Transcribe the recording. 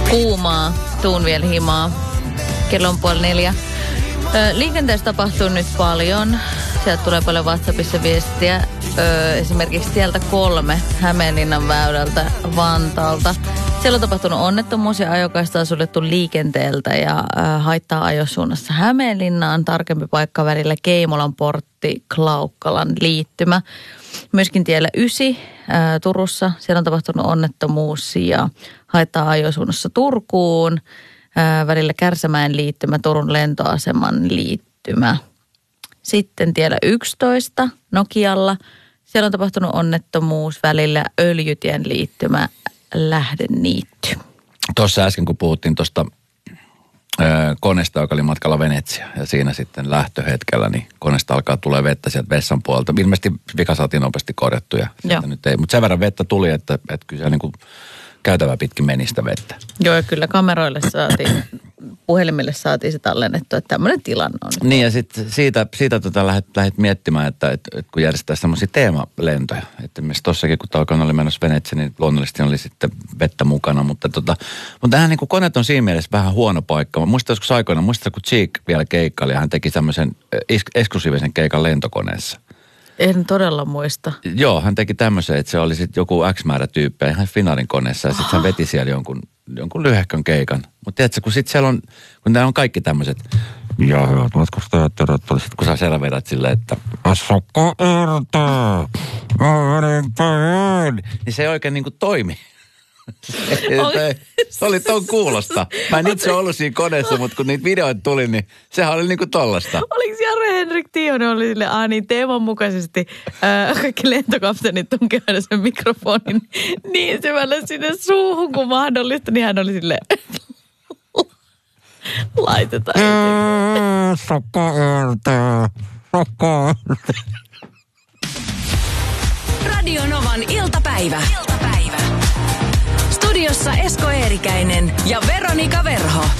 kuumaa, tuun vielä himaa. Kello on 3:30. Liikenteessä tapahtuu nyt paljon. Sieltä tulee paljon WhatsAppissa viestiä. Esimerkiksi tieltä 3 Hämeenlinnan väylältä Vantaalta. Siellä on tapahtunut onnettomuus ja ajokaista on suljettu liikenteeltä ja haittaa ajosuunnassa Hämeenlinnaan. Tarkempi paikka välillä Keimolan portti, Klaukkalan liittymä. Myöskin tiellä 9 Turussa. Siellä on tapahtunut onnettomuus ja haittaa ajosuunnassa Turkuun. Välillä Kärsämäen liittymä, Turun lentoaseman liittymä. Sitten tiellä 11 Nokialla. Siellä on tapahtunut onnettomuus välillä Öljytien liittymä, Lähdeniitty. Tuossa äsken, kun puhuttiin tuosta koneesta, joka oli matkalla Venetsiaan, ja siinä sitten lähtöhetkellä, niin koneesta alkaa tulee vettä sieltä vessan puolelta. Ilmeisesti vika saatiin nopeasti korjattu, ja nyt ei. Mutta sen verran vettä tuli, että kyllä se niin kuin käytävä pitkin meni sitä vettä. Joo, ja kyllä kameroille saatiin, puhelimille saatiin se tallennettu, että tämmöinen tilanne on. Niin, ja sitten siitä lähdit miettimään, että kun järjestetään semmoisia teemalentoja. Että myös tossakin, kun Taukan oli menossa Venetsiaan, niin luonnollisesti oli sitten vettä mukana. Mutta tämähän niin kuin koneet on siinä mielessä vähän huono paikka. Mä muistan joskus aikoina, kun Cheek vielä keikkaili, ja hän teki tämmöisen eksklusiivisen keikan lentokoneessa. En todella muista. Joo, hän teki tämmöisen, että se oli sitten joku X määrä tyyppejä ihan Finnairin koneessa ja sitten hän veti siellä jonkun lyhäkkön keikan. Mutta tiedätkö, kun sitten siellä on, kun nämä on kaikki tämmöiset, ja hyvät matkustajat, tervetuloa. Sitten kun sä siellä vedät silleen, että Asukko irtaa, niin se ei oikein niin kuin toimi. Se oli ton kuulosta. Mä en itse ollut siinä koneessa, mutta kun niitä videoita tuli, niin sehän oli niinku tollasta. Oliko Jare-Henrik Tionen oli silleen, teeman mukaisesti kaikki lentokapteenit tunkee aina sen mikrofonin niin syvälle sinne suuhun kuin mahdollista, niin hän oli silleen, laitetaan. Radio Novan iltapäivä. Studiossa Esko Eerikäinen ja Veronika Verho.